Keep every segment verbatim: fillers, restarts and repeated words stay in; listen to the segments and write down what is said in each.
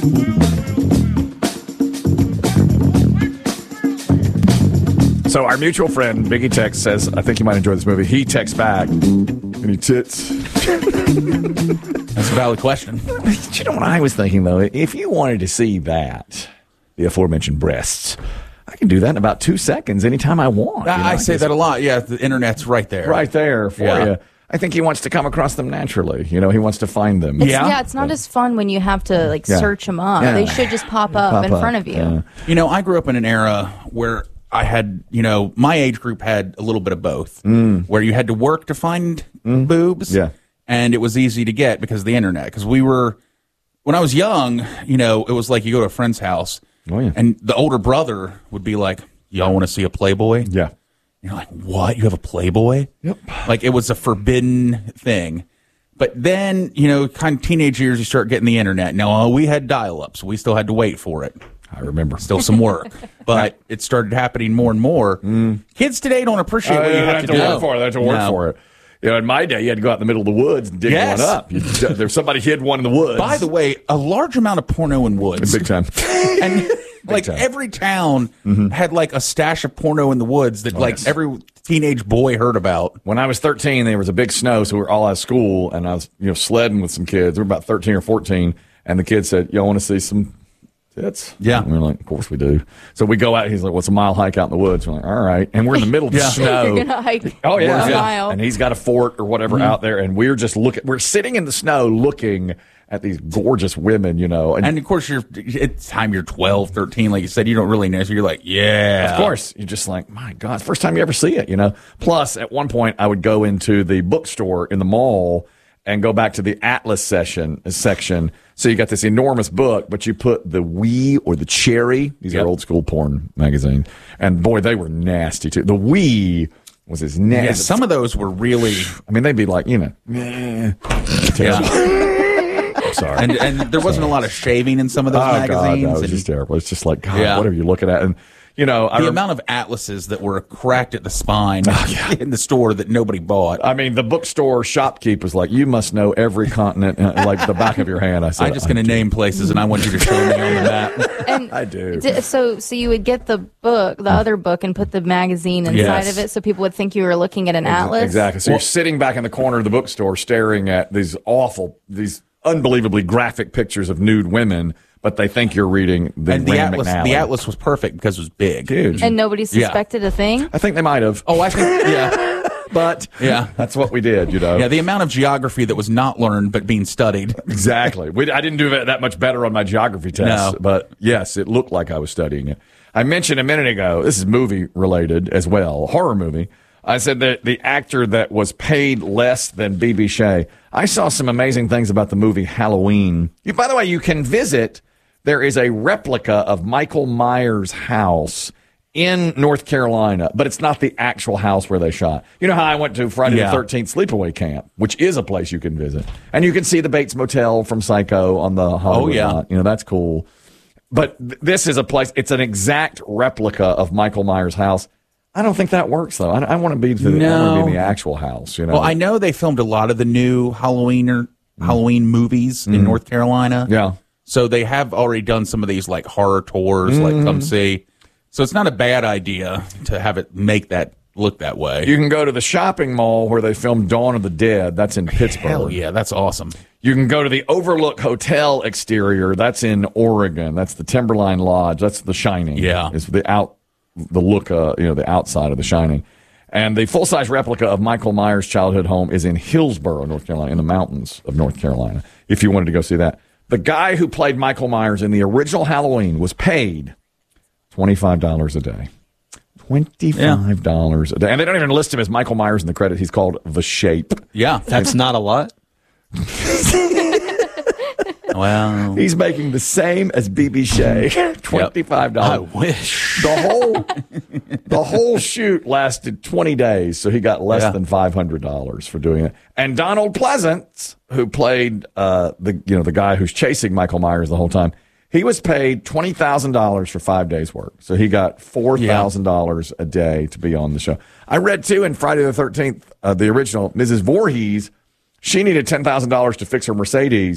So our mutual friend, Biggie Tex, says, I think you might enjoy this movie. He texts back, any tits? That's a valid question. You know what I was thinking, though? If you wanted to see that, the aforementioned breasts, I can do that in about two seconds anytime I want. I, you know? I say that a lot. Yeah, the internet's right there. Right there for Yeah. you. I think he wants to come across them naturally. You know, he wants to find them. It's, yeah. yeah, it's not as fun when you have to like Yeah. search them up. Yeah. They should just pop up Pop in up. front of you. Yeah. You know, I grew up in an era where I had, you know, my age group had a little bit of both, mm. where you had to work to find mm. boobs, yeah, and it was easy to get because of the internet. Because we were, when I was young, you know, it was like you go to a friend's house, oh, yeah. and the older brother would be like, "Y'all want to see a Playboy?" Yeah. You're like, "What? You have a Playboy?" Yep. Like it was a forbidden thing. But then, you know, kind of teenage years, you start getting the internet. Now, uh, we had dial-up, so we still had to wait for it. I remember. Still some work. But it started happening more and more. Mm. Kids today don't appreciate uh, what you have, have to, to do. work for it. They have to work No. for it. You know, in my day, you had to go out in the middle of the woods and dig Yes. one up. You, there's somebody hid one in the woods. By the way, a large amount of porno in woods. Big time. And like time. every town Mm-hmm. had like a stash of porno in the woods that Oh, like yes. every teenage boy heard about. When I was thirteen, there was a big snow, so we were all out of school, and I was, you know, sledding with some kids. We were about thirteen or fourteen, and the kid said, "Y'all want to see some tits?" Yeah. And we we're like, "Of course we do." So we go out. He's like, "What's a mile hike out in the woods?" We're like, "All right," and we're in the middle of the Yeah. snow. You're gonna hike. Oh yeah, a yeah. mile. And he's got a fort or whatever Mm-hmm. out there, and we're just looking. We're sitting in the snow looking at these gorgeous women, you know. And, And of course, you're it's time you're twelve, thirteen, like you said, you don't really know. So you're like, yeah. of course, you're just like, my God, it's the first time you ever see it, you know. Plus, at one point, I would go into the bookstore in the mall and go back to the Atlas session section. So you got this enormous book, but you put the Wee or the Cherry. These Yep. are old school porn magazines, and boy, they were nasty too. The Wee was as nasty. Yeah, some of those were really. I mean, they'd be like, you know, eh, terrible. Yeah. I'm sorry. And and there wasn't a lot of shaving in some of those oh magazines. God, no, it was and just terrible. It's just like, God, Yeah. what are you looking at? And you know, I the rem- amount of atlases that were cracked at the spine Oh, in the store that nobody bought. I mean, the bookstore shopkeep was like, you must know every continent uh, like the back of your hand. I said, I'm just going to name places, and I want you to show me on the map. And I do. di- so, so you would get the book, the other book, and put the magazine inside Yes. of it, so people would think you were looking at an atlas. Exactly. So you're sitting back in the corner of the bookstore staring at these awful, these unbelievably graphic pictures of nude women, but they think you're reading the And the Rand atlas, McNally. the atlas was perfect because it was big. Huge. And nobody suspected a thing. I think they might have. Oh, I think yeah, But Yeah. that's what we did, you know. yeah. The amount of geography that was not learned but being studied. Exactly. We, I didn't do that, that much better on my geography test, No. but yes, it looked like I was studying it. I mentioned a minute ago, this is movie related as well, horror movie. I said that the actor that was paid less than B B. Shea. I saw some amazing things about the movie Halloween. You, by the way, you can visit. There is a replica of Michael Myers' house in North Carolina, but it's not the actual house where they shot. You know how I went to Friday Yeah. the thirteenth Sleepaway Camp, which is a place you can visit. And you can see the Bates Motel from Psycho on the Hollywood Oh, yeah. lot. You know, that's cool. But th- this is a place, it's an exact replica of Michael Myers' house. I don't think that works, though. I, I want to be to the, I want to be in the actual house, you know. Well, I know they filmed a lot of the new Halloween or Halloween movies in North Carolina. Yeah. So they have already done some of these like horror tours, like come see. So it's not a bad idea to have it make that look that way. You can go to the shopping mall where they filmed Dawn of the Dead. That's in Pittsburgh. Hell yeah, that's awesome. You can go to the Overlook Hotel exterior. That's in Oregon. That's the Timberline Lodge. That's The Shining. Yeah. It's the out, the look, uh, you know, the outside of The Shining. And the full-size replica of Michael Myers' childhood home is in Hillsborough, North Carolina, in the mountains of North Carolina, if you wanted to go see that. The guy who played Michael Myers in the original Halloween was paid twenty-five dollars a day. twenty-five dollars a day. And they don't even list him as Michael Myers in the credit. He's called The Shape. Yeah. That's not a lot. Well, He's making the same as B B. Shea, twenty-five dollars. I wish. The whole the whole shoot lasted twenty days, so he got less Yeah. than five hundred dollars for doing it. And Donald Pleasance, who played uh, the you know the guy who's chasing Michael Myers the whole time, he was paid twenty thousand dollars for five days' work. So he got four thousand dollars a day to be on the show. I read too in Friday the thirteenth, uh, the original, Missus Voorhees, she needed ten thousand dollars to fix her Mercedes.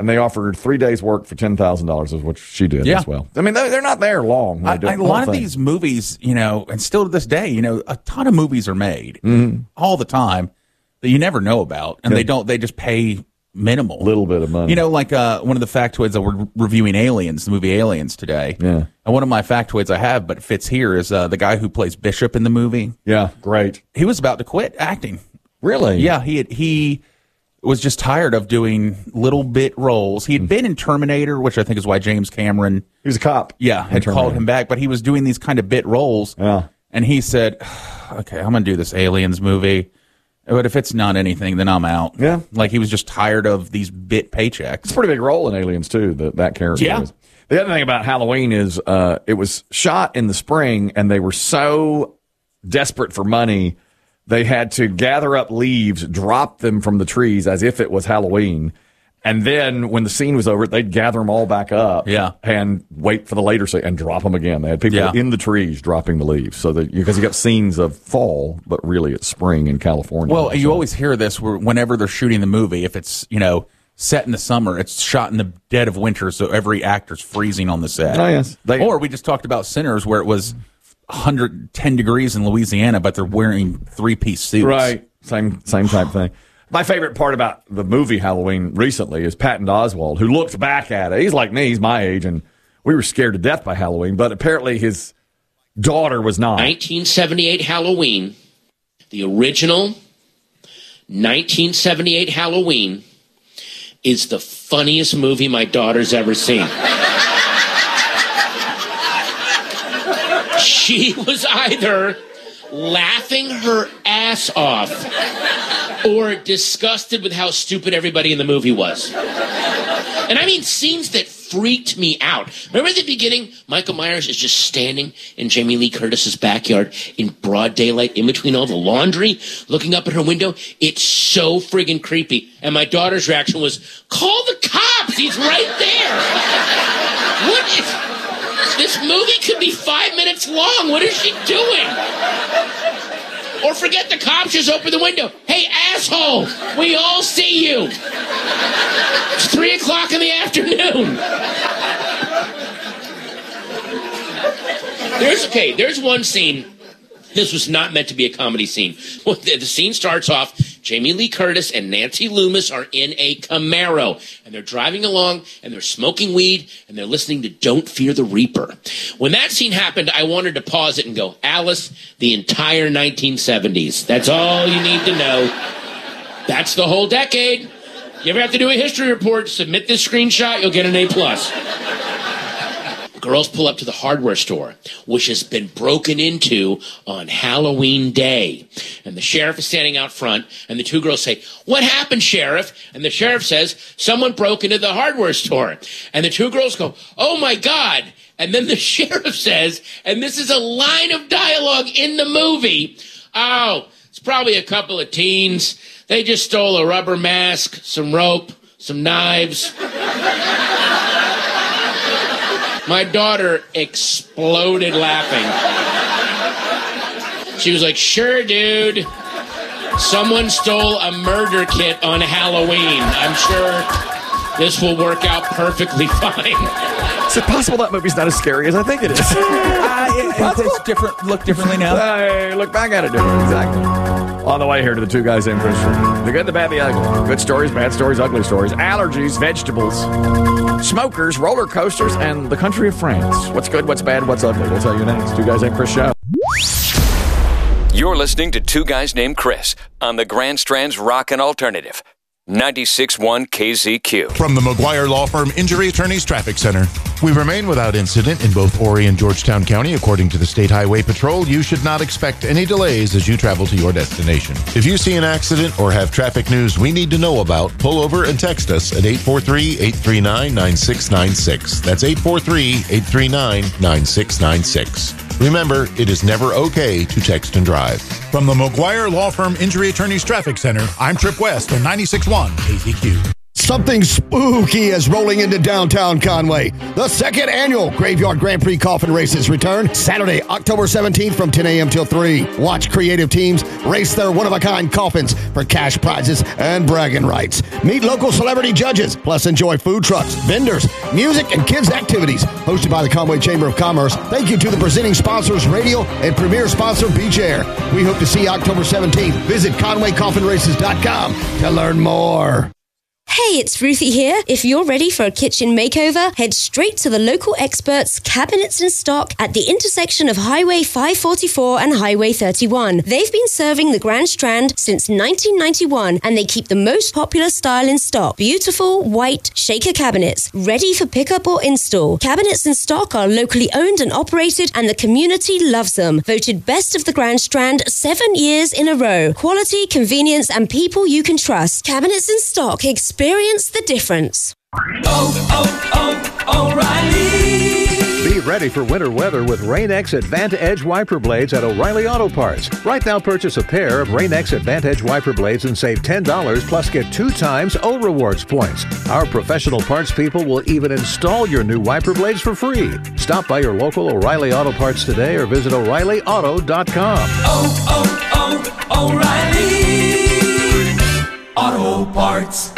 and they offered three days' work for ten thousand dollars, is what she did Yeah. as well. I mean, they're, they're not there long. I, I, a lot of these movies, you know, and still to this day, you know, a ton of movies are made Mm-hmm. all the time that you never know about, and Yeah. they don't. They just pay minimal, little bit of money. You know, like uh, one of the factoids that we're reviewing Aliens, the movie Aliens today. Yeah. And one of my factoids I have, but it fits here, is uh, the guy who plays Bishop in the movie. Yeah, great. He was about to quit acting. Really? Yeah, he had, he was just tired of doing little bit roles. He had been in Terminator, which I think is why James Cameron, He was a cop. yeah, had Terminator. called him back, but he was doing these kind of bit roles. Yeah. And he said, okay, I'm going to do this Aliens movie. But if it's not anything, then I'm out. Yeah. Like he was just tired of these bit paychecks. It's a pretty big role in Aliens, too, that, that character Yeah. is. The other thing about Halloween is uh, it was shot in the spring, and they were so desperate for money, they had to gather up leaves, drop them from the trees as if it was Halloween. And then when the scene was over, they'd gather them all back up Yeah. and wait for the later scene and drop them again. They had people Yeah. in the trees dropping the leaves. So that because you got scenes of fall, but really it's spring in California. Well, you So- always hear this where whenever they're shooting the movie, if it's, you know, set in the summer, it's shot in the dead of winter, so every actor's freezing on the set. Oh, yes. They- or we just talked about Sinners, where it was one hundred ten degrees in Louisiana, but they're wearing three-piece suits. Right. Same same type thing. My favorite part about the movie Halloween recently is Patton Oswalt, who looked back at it. He's like me. He's my age, and we were scared to death by Halloween, but apparently his daughter was not. nineteen seventy-eight Halloween, the original nineteen seventy-eight Halloween, is the funniest movie my daughter's ever seen. She was either laughing her ass off or disgusted with how stupid everybody in the movie was. And I mean scenes that freaked me out. Remember at the beginning, Michael Myers is just standing in Jamie Lee Curtis's backyard in broad daylight in between all the laundry, looking up at her window. It's so friggin' creepy. And my daughter's reaction was, call the cops! He's right there! What is... This movie could be five minutes long. What is she doing? Or forget the cops, just open the window. Hey, asshole, we all see you. It's three o'clock in the afternoon. There's, okay, there's one scene. This was not meant to be a comedy scene. Well, the, the scene starts off, Jamie Lee Curtis and Nancy Loomis are in a Camaro, and they're driving along, and they're smoking weed, and they're listening to Don't Fear the Reaper. When that scene happened, I wanted to pause it and go, Alice, the entire nineteen seventies. That's all you need to know. That's the whole decade. You ever have to do a history report, submit this screenshot, you'll get an A plus. Girls pull up to the hardware store, which has been broken into on Halloween Day. And the sheriff is standing out front, and the two girls say, what happened, Sheriff? And the sheriff says, someone broke into the hardware store. And the two girls go, oh my God. And then the sheriff says, and this is a line of dialogue in the movie, oh, it's probably a couple of teens. They just stole a rubber mask, some rope, some knives. My daughter exploded laughing. She was like, sure, dude. Someone stole a murder kit on Halloween. I'm sure this will work out perfectly fine. Is it possible that movie's not as scary as I think it is? Uh, it, it's different. Look differently now. Hey, look back at it different. Exactly. On the way here to the Two Guys in Chris Show. The good, the bad, the ugly. Good stories, bad stories, ugly stories. Allergies, vegetables, smokers, roller coasters, and the country of France. What's good, what's bad, what's ugly? We'll tell you next. Two Guys in Chris Show. You're listening to Two Guys Named Chris on the Grand Strand's Rockin' Alternative. ninety-six point one K Z Q. From the McGuire Law Firm Injury Attorneys Traffic Center. We remain without incident in both Horry and Georgetown County. According to the State Highway Patrol, you should not expect any delays as you travel to your destination. If you see an accident or have traffic news we need to know about, pull over and text us at eight four three, eight three nine, nine six nine six. That's eight four three, eight three nine, nine six nine six. Remember, it is never okay to text and drive. From the McGuire Law Firm Injury Attorneys Traffic Center, I'm Trip West on ninety-six point one K Z Q. Something spooky is rolling into downtown Conway. The second annual Graveyard Grand Prix Coffin Races return Saturday, October seventeenth from ten a.m. till three. Watch creative teams race their one-of-a-kind coffins for cash prizes and bragging rights. Meet local celebrity judges, plus enjoy food trucks, vendors, music, and kids' activities. Hosted by the Conway Chamber of Commerce. Thank you to the presenting sponsors, Radio, and premier sponsor, Beach Air. We hope to see you October seventeenth. Visit conway coffin races dot com to learn more. Hey, it's Ruthie here. If you're ready for a kitchen makeover, head straight to the local experts, Cabinets in Stock, at the intersection of Highway five forty-four and Highway thirty-one. They've been serving the Grand Strand since nineteen ninety-one, and they keep the most popular style in stock. Beautiful, white, shaker cabinets, ready for pickup or install. Cabinets in Stock are locally owned and operated, and the community loves them. Voted best of the Grand Strand seven years in a row. Quality, convenience, and people you can trust. Cabinets in Stock. Experience the difference. Oh, oh, oh, O'Reilly! Be ready for winter weather with Rain-X Advantage wiper blades at O'Reilly Auto Parts. Right now, purchase a pair of Rain-X Advantage wiper blades and save ten dollars, plus get two times O Rewards points. Our professional parts people will even install your new wiper blades for free. Stop by your local O'Reilly Auto Parts today or visit O'Reilly Auto dot com. Oh, oh, oh, O'Reilly Auto Parts.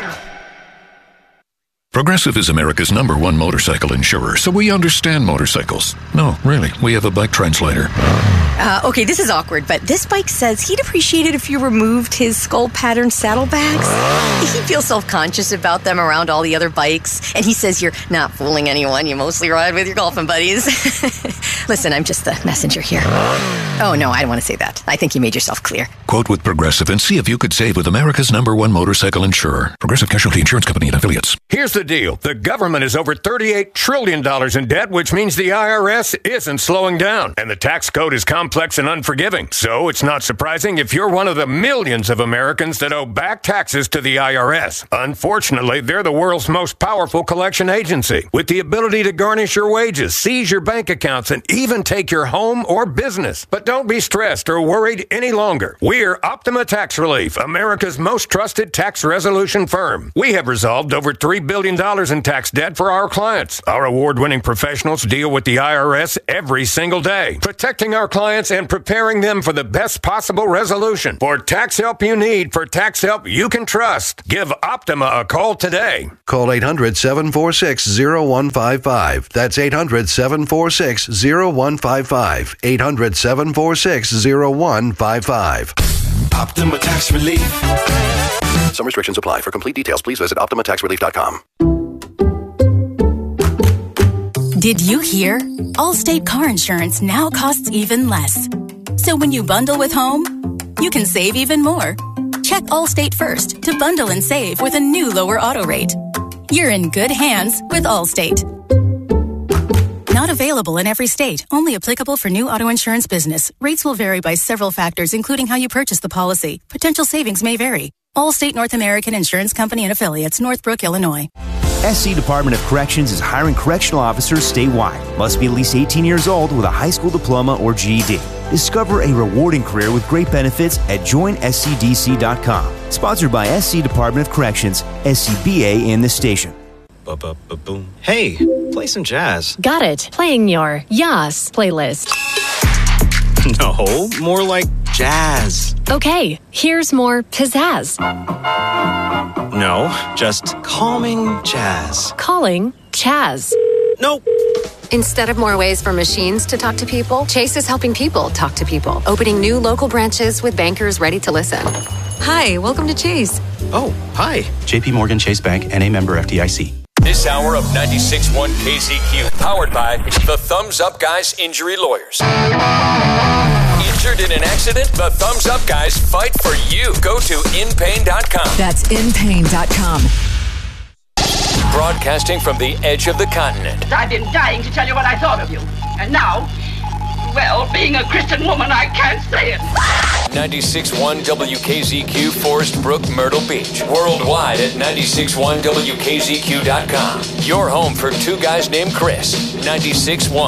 Progressive is America's number one motorcycle insurer, so we understand motorcycles. No, really, we have a bike translator. Uh, okay, this is awkward, but this bike says he'd appreciate it if you removed his skull pattern saddlebags. He feels self-conscious about them around all the other bikes, and he says you're not fooling anyone. You mostly ride with your golfing buddies. Listen, I'm just the messenger here. Oh, no, I don't want to say that. I think you made yourself clear. Quote with Progressive and see if you could save with America's number one motorcycle insurer. Progressive Casualty Insurance Company and Affiliates. Here's the deal. The government is over thirty-eight trillion dollars in debt, which means the I R S isn't slowing down. And the tax code is complex and unforgiving. So it's not surprising if you're one of the millions of Americans that owe back taxes to the I R S. Unfortunately, they're the world's most powerful collection agency, with the ability to garnish your wages, seize your bank accounts, and even take your home or business. But don't be stressed or worried any longer. We're Optima Tax Relief, America's most trusted tax resolution firm. We have resolved over three billion dollars in tax debt for our clients. Our award-winning professionals deal with the I R S every single day, protecting our clients and preparing them for the best possible resolution. For tax help you need, for tax help you can trust, give Optima a call today. Call eight hundred, seven four six, zero one five five. That's eight hundred, seven four six, zero one five five. eight hundred, seven four six, zero one five five. Optima Tax Relief. Some restrictions apply. For complete details, please visit optima tax relief dot com. Did you hear? Allstate car insurance now costs even less. So when you bundle with home, you can save even more. Check Allstate first to bundle and save with a new lower auto rate. You're in good hands with Allstate. Not available in every state. Only applicable for new auto insurance business. Rates will vary by several factors, including how you purchase the policy. Potential savings may vary. Allstate North American Insurance Company and Affiliates, Northbrook, Illinois. S C Department of Corrections is hiring correctional officers statewide. Must be at least eighteen years old with a high school diploma or G E D. Discover a rewarding career with great benefits at join s c d c dot com. Sponsored by S C Department of Corrections, S C B A and the station. Ba-ba-ba-boom. Hey, play some jazz. Got it. Playing your Yas playlist. No, more like jazz. Okay, here's more pizzazz. No, just calming jazz. Calling Chaz. Nope. Instead of more ways for machines to talk to people, Chase is helping people talk to people, opening new local branches with bankers ready to listen. Hi, welcome to Chase. Oh, hi. J P Morgan Chase Bank, N A member F D I C. This hour of ninety-six point one K Z Q, powered by the Thumbs Up Guys Injury Lawyers. Injured in an accident? The Thumbs Up Guys fight for you. Go to in pain dot com. That's in pain dot com. Broadcasting from the edge of the continent. I've been dying to tell you what I thought of you. And now, well, being a Christian woman, I can't say it. ninety-six point one W K Z Q, Forest Brook, Myrtle Beach. Worldwide at ninety-six point one W K Z Q dot com. Your home for two guys named Chris. ninety-six point one